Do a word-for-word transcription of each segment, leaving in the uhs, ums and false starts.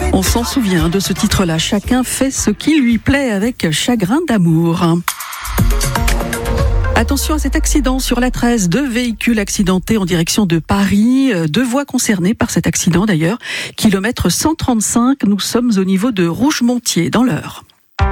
On s'en souvient de ce titre-là. Chacun fait ce qui lui plaît avec Chagrin d'amour. Attention à cet accident sur l'A treize. Deux véhicules accidentés en direction de Paris. Deux voies concernées par cet accident d'ailleurs. Kilomètre cent trente-cinq, nous sommes au niveau de Rougemontier dans l'Eure.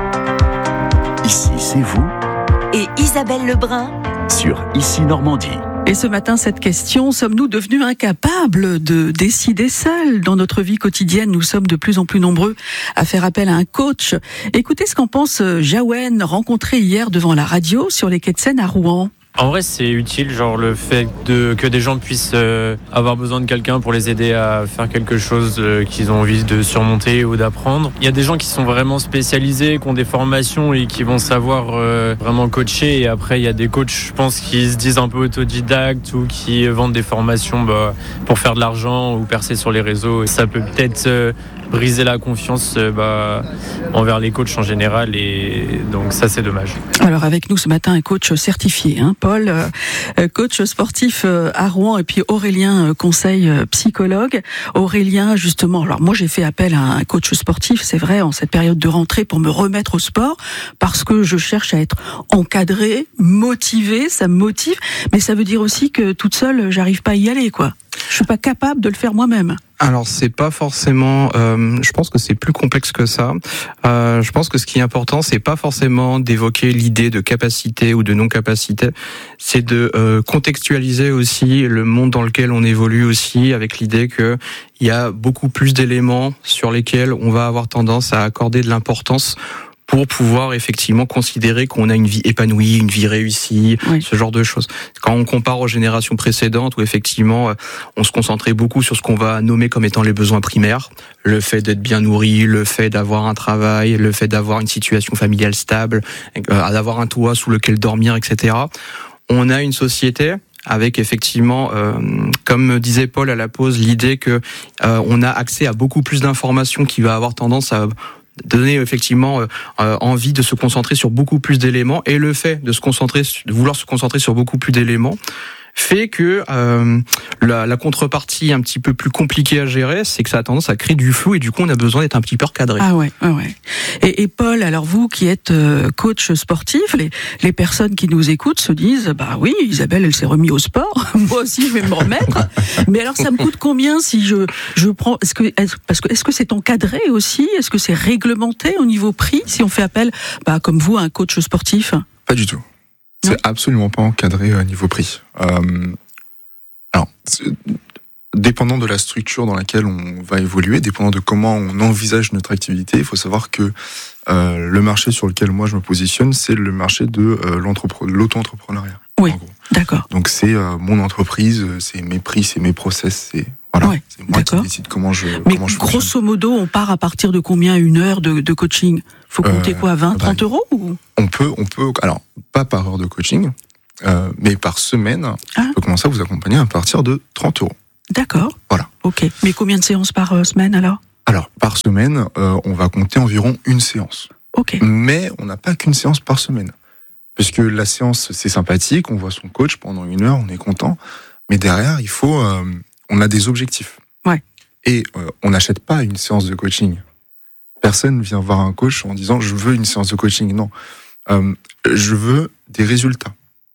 Ici, c'est vous. Et Isabelle Lebrun. Sur Ici Normandie. Et ce matin, cette question, sommes-nous devenus incapables de décider seuls dans notre vie quotidienne? Nous sommes de plus en plus nombreux à faire appel à un coach. Écoutez ce qu'en pense Jawen, rencontré hier devant la radio sur les quais de Seine à Rouen. En vrai, c'est utile, genre le fait de, que des gens puissent euh, avoir besoin de quelqu'un pour les aider à faire quelque chose euh, qu'ils ont envie de surmonter ou d'apprendre. Il y a des gens qui sont vraiment spécialisés, qui ont des formations et qui vont savoir euh, vraiment coacher. Et après, il y a des coachs, je pense, qui se disent un peu autodidactes ou qui vendent des formations bah, pour faire de l'argent ou percer sur les réseaux. Et ça peut peut-être euh, briser la confiance euh, bah, envers les coachs en général. Et donc ça, c'est dommage. Alors avec nous ce matin, un coach certifié, hein, Paul, euh, coach sportif euh, à Rouen, et puis Aurélien, euh, conseil euh, psychologue. Aurélien, justement, alors moi j'ai fait appel à un coach sportif, c'est vrai, en cette période de rentrée pour me remettre au sport, parce que je cherche à être encadrée, motivée, ça me motive, mais ça veut dire aussi que toute seule, j'arrive pas à y aller, quoi. Je suis pas capable de le faire moi-même. Alors c'est pas forcément. Euh, je pense que c'est plus complexe que ça. Euh, je pense que ce qui est important, c'est pas forcément d'évoquer l'idée de capacité ou de non-capacité. C'est de euh, contextualiser aussi le monde dans lequel on évolue aussi, avec l'idée que il y a beaucoup plus d'éléments sur lesquels on va avoir tendance à accorder de l'importance pour pouvoir effectivement considérer qu'on a une vie épanouie, une vie réussie, oui. Ce genre de choses. Quand on compare aux générations précédentes où effectivement on se concentrait beaucoup sur ce qu'on va nommer comme étant les besoins primaires, le fait d'être bien nourri, le fait d'avoir un travail, le fait d'avoir une situation familiale stable, d'avoir un toit sous lequel dormir, et cetera. On a une société avec effectivement, euh, comme disait Paul à la pause, l'idée que euh, on a accès à beaucoup plus d'informations qui va avoir tendance à donner effectivement euh, envie de se concentrer sur beaucoup plus d'éléments, et le fait de se concentrer, de vouloir se concentrer sur beaucoup plus d'éléments fait que euh, la, la contrepartie un petit peu plus compliquée à gérer, c'est que ça a tendance à créer du flou, et du coup on a besoin d'être un petit peu recadré. Ah ouais, ouais, ouais. Et, et Paul, alors vous qui êtes euh, coach sportif, les, les personnes qui nous écoutent se disent, bah oui, Isabelle, elle s'est remise au sport, moi aussi je vais me remettre. Mais alors ça me coûte combien si je je prends, est-ce que est-ce, parce que est-ce que c'est encadré aussi, est-ce que c'est réglementé au niveau prix si on fait appel, bah comme vous, à un coach sportif? Pas du tout. C'est non. Absolument pas encadré à niveau prix. Euh, alors, dépendant de la structure dans laquelle on va évoluer, dépendant de comment on envisage notre activité, il faut savoir que euh, le marché sur lequel moi je me positionne, c'est le marché de euh, l'auto-entrepreneuriat. Oui, d'accord. Donc c'est euh, mon entreprise, c'est mes prix, c'est mes process, c'est voilà, ouais, c'est moi d'accord. qui décide comment je. Mais comment je grosso fonctionne. modo, on part à partir de combien une heure de, de coaching? Faut compter euh, quoi, vingt, bah, trente euros ou? On peut, on peut, alors pas par heure de coaching, euh, mais par semaine, ah. on peut commencer à vous accompagner à partir de trente euros. D'accord. Voilà. Ok. Mais combien de séances par euh, semaine alors? Alors par semaine, euh, on va compter environ une séance. Ok. Mais on n'a pas qu'une séance par semaine, puisque la séance c'est sympathique, on voit son coach pendant une heure, on est content, mais derrière il faut, euh, on a des objectifs. Ouais. Et euh, on n'achète pas une séance de coaching. Personne vient voir un coach en disant je veux une séance de coaching. Non, euh, je veux des résultats.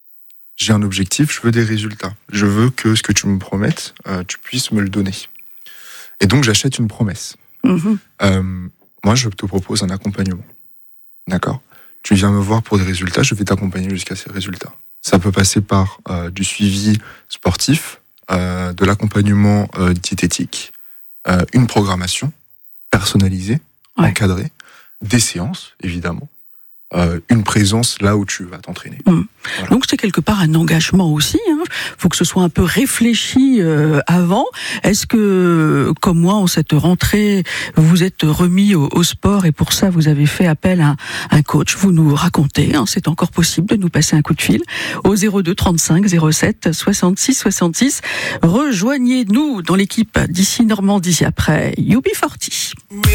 J'ai un objectif, je veux des résultats. Je veux que ce que tu me promettes, euh, tu puisses me le donner. Et donc j'achète une promesse. Mmh. Euh, moi, je te propose un accompagnement. D'accord ? Tu viens me voir pour des résultats, je vais t'accompagner jusqu'à ces résultats. Ça peut passer par euh, du suivi sportif, euh, de l'accompagnement euh, diététique, euh, une programmation personnalisée, ouais. encadrée, des séances, évidemment, euh, une présence là où tu vas t'entraîner. Mmh. Voilà. Donc c'est quelque part un engagement aussi. Il hein. faut que ce soit un peu réfléchi euh, avant. Est-ce que, comme moi, en cette rentrée, vous êtes remis au, au sport et pour ça vous avez fait appel à un coach? Vous nous racontez, hein, c'est encore possible de nous passer un coup de fil au zéro deux trente-cinq zéro sept soixante-six soixante-six. Rejoignez-nous dans l'équipe d'Ici Normandie après U B quarante.